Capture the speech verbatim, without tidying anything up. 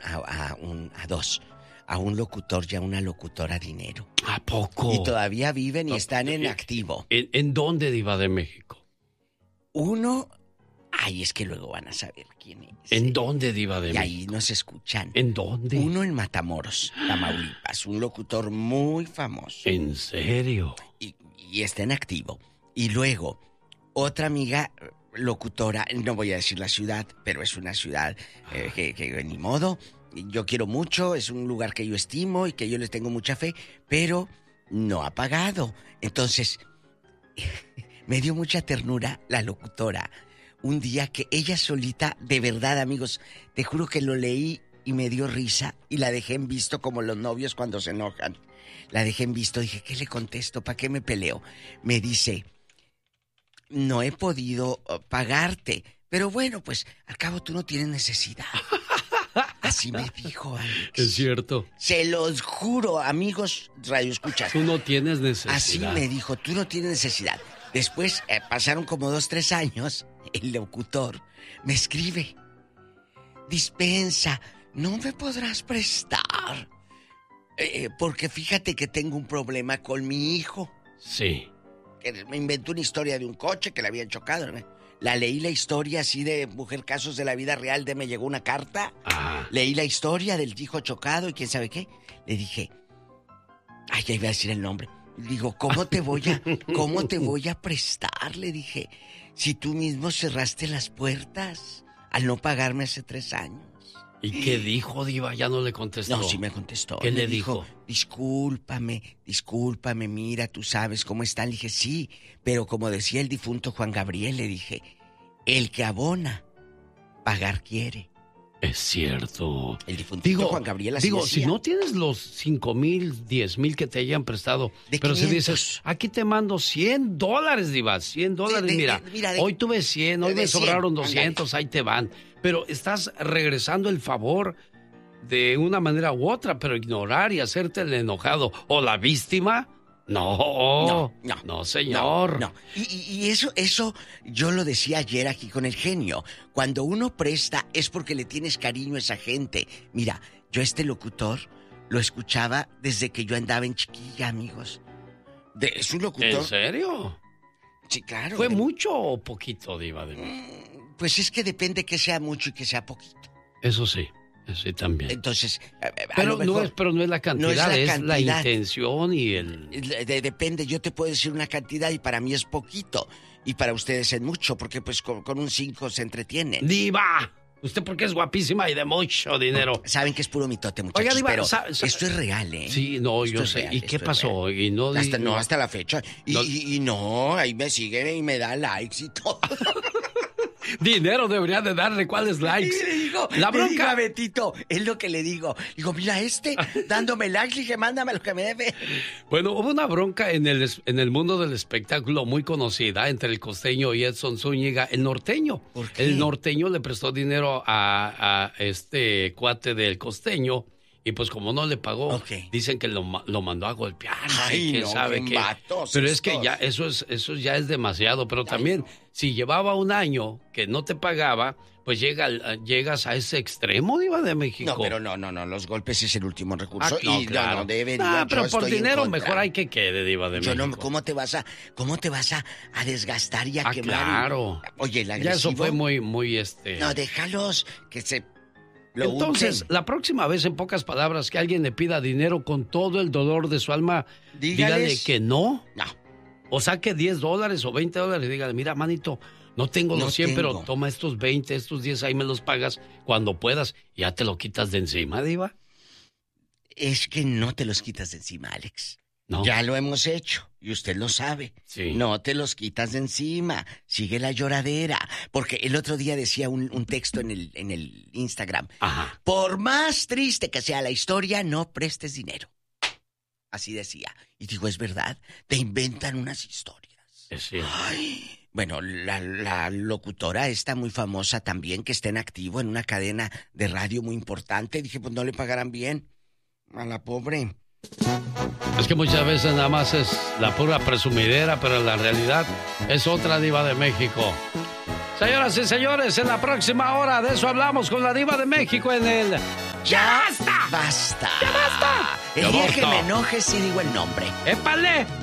a, a, un, a dos, a un locutor y a una locutora dinero. ¿A poco? Y todavía viven y No, están en ¿en, activo. ¿En, en dónde, Diva de México? Uno, ay, es que luego van a saber quién es. ¿En dónde, Diva de y México? Y ahí nos escuchan. ¿En dónde? Uno en Matamoros, Tamaulipas, un locutor muy famoso. ¿En serio? Y, y está en activo. Y luego, otra amiga locutora, no voy a decir la ciudad, pero es una ciudad eh, que, que ni modo. Yo quiero mucho, es un lugar que yo estimo y que yo les tengo mucha fe, pero no ha pagado. Entonces, me dio mucha ternura la locutora. Un día que ella solita, de verdad, amigos, te juro que lo leí y me dio risa y la dejé en visto como los novios cuando se enojan. La dejé en visto, dije, ¿qué le contesto? ¿Para qué me peleo? Me dice, no he podido pagarte, pero bueno, pues al cabo tú no tienes necesidad. Así me dijo, Alex. Es cierto. Se los juro, amigos radioescuchas. Tú no tienes necesidad. Así me dijo, tú no tienes necesidad. Después eh, pasaron como dos, tres años. El locutor me escribe, dispensa, ¿no me podrás prestar? Eh, porque fíjate que tengo un problema con mi hijo. Sí. Que me inventó una historia de un coche que le habían chocado, ¿no? La leí la historia así de Mujer Casos de la Vida Real, de me llegó una carta. Ah. Leí la historia del hijo chocado y quién sabe qué. Le dije, ay, ya iba a decir el nombre. Digo, ¿cómo te voy a, cómo te voy a prestar? Le dije, si tú mismo cerraste las puertas al no pagarme hace tres años. ¿Y qué dijo, Diva? Ya no le contestó. No, sí me contestó. ¿Qué me le dijo? dijo? Discúlpame, discúlpame, mira, tú sabes cómo están. Le dije, sí, pero como decía el difunto Juan Gabriel, le dije, el que abona, pagar quiere. Es cierto. El difunto Juan Gabriel así Digo, decía. si no tienes los cinco mil, diez mil que te hayan prestado, de pero quinientos. si dices, aquí te mando cien dólares, Diva, cien dólares, de, de, mira, de, mira de, hoy tuve cien, hoy de, de me sobraron cien, doscientos, andale. Ahí te van. Pero estás regresando el favor de una manera u otra, pero ignorar y hacerte el enojado o la víctima, no, no, no, no señor. No, no. Y, y, y eso, eso yo lo decía ayer aquí con el genio. Cuando uno presta es porque le tienes cariño a esa gente. Mira, yo este locutor lo escuchaba desde que yo andaba en chiquilla, amigos. De, es un locutor. ¿En serio? Sí, claro. ¿Fue de... mucho o poquito, Diva de México? Pues es que depende que sea mucho y que sea poquito. Eso sí. Sí, también. Entonces, a, a pero, lo mejor, no es, pero no es la cantidad, no es, la, es cantidad. la intención y el... De, depende, yo te puedo decir una cantidad y para mí es poquito. Y para ustedes es mucho, porque pues con, con un cinco se entretienen. ¡Diva! Usted porque es guapísima y de mucho dinero. Saben que es puro mitote, muchachos. Oiga, Diva, pero sa, sa, esto es real, ¿eh? Sí, no, esto yo sé. Real, ¿Y qué pasó? Y no, hasta, no, hasta la fecha. Y no, y, y no, ahí me sigue y me da likes y todo. Dinero debería de darle cuáles likes. Y le digo, la bronca, le digo a Betito, es lo que le digo. Digo, mira este, dándome likes, dije, mándame lo que me debe. Bueno, hubo una bronca en el, en el mundo del espectáculo muy conocida entre el costeño y Edson Zúñiga, el norteño. ¿Por qué? El norteño le prestó dinero a, a este cuate del costeño. Y pues como no le pagó, okay. dicen que lo, lo mandó a golpear. Ay, ¿Quién no, sabe qué? Pero es que ya eso es eso ya es demasiado. Pero Ay, también, no. si llevaba un año que no te pagaba, pues llega, llegas a ese extremo, Diva de México. No, pero no, no, no, los golpes es el último recurso. Ah, no, y claro. no, no debería. Ah, pero por dinero mejor hay que quede, Diva de Yo México. No, ¿cómo te vas a, cómo te vas a, a desgastar y a ah, quemar? Claro. Oye, el agresivo. Ya eso fue muy, muy este. No, déjalos que se. Lo Entonces, unten. la próxima vez, en pocas palabras, que alguien le pida dinero con todo el dolor de su alma, Dígales. dígale que no. No. O saque diez dólares o veinte dólares y dígale, mira, manito, no tengo los no cien, tengo. pero toma estos veinte, estos diez, ahí me los pagas cuando puedas. Ya te lo quitas de encima, Diva. Es que no te los quitas de encima, Alex. No. Ya lo hemos hecho y usted lo sabe. Sí. No te los quitas de encima. Sigue la lloradera. Porque el otro día decía un, un texto en el, en el Instagram. Ajá. Por más triste que sea la historia, no prestes dinero. Así decía. Y digo, es verdad. Te inventan unas historias. Es cierto. Ay, bueno, la, la locutora esta muy famosa también, que está en activo en una cadena de radio muy importante. Dije, pues no le pagarán bien a la pobre. Es que muchas veces nada más es la pura presumidera, pero la realidad es otra, Diva de México. Señoras y señores, en la próxima hora de eso hablamos con la Diva de México en el ¡Ya basta! ¡Basta! ¡Ya basta! El día que me enoje sí digo el nombre. ¡Épale!